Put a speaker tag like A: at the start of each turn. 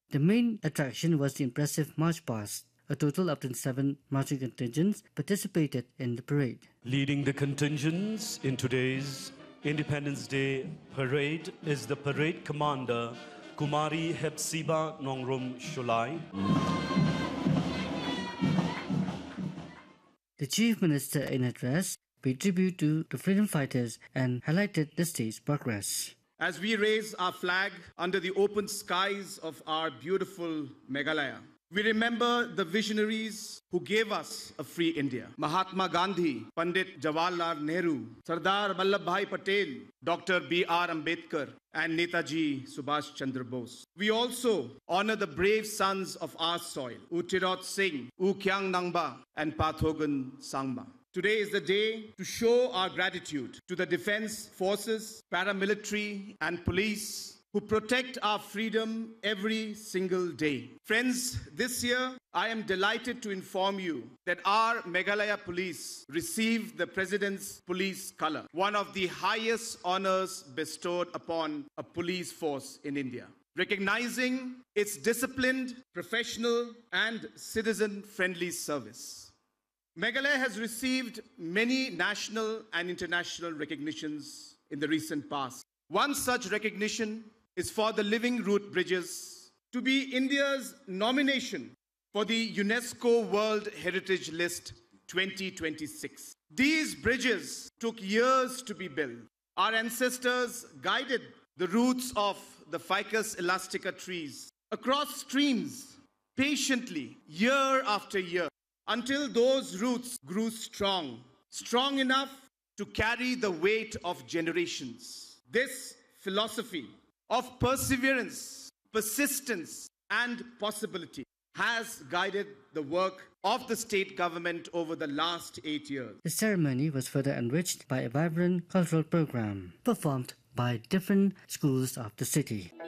A: The main attraction was the impressive march past. A total of 27 marching contingents participated in the parade.
B: Leading the contingents in today's Independence Day parade is the parade commander, Kumari Hepzibah Nongrum Sholai.
A: The Chief Minister, in address, paid tribute to the freedom fighters and highlighted the state's progress.
C: As we raise our flag under the open skies of our beautiful Meghalaya, we remember the visionaries who gave us a free India. Mahatma Gandhi, Pandit Jawaharlal Nehru, Sardar Vallabhbhai Patel, Dr. B.R. Ambedkar, and Netaji Subhash Chandra Bose. We also honor the brave sons of our soil, U Tirot Singh, U Kyang Nangba, and Pathogan Sangma. Today is the day to show our gratitude to the defense forces, paramilitary, and police who protect our freedom every single day. Friends, this year, I am delighted to inform you that our Meghalaya Police received the President's Police Colour, one of the highest honours bestowed upon a police force in India, recognizing its disciplined, professional, and citizen-friendly service. Meghalaya has received many national and international recognitions in the recent past. One such recognition is for the Living Root Bridges to be India's nomination for the UNESCO World Heritage List 2026. These bridges took years to be built. Our ancestors guided the roots of the Ficus elastica trees across streams patiently, year after year, until those roots grew strong enough to carry the weight of generations. This philosophy of perseverance, persistence, and possibility has guided the work of the state government over the last 8 years.
A: The ceremony was further enriched by a vibrant cultural program performed by different schools of the city.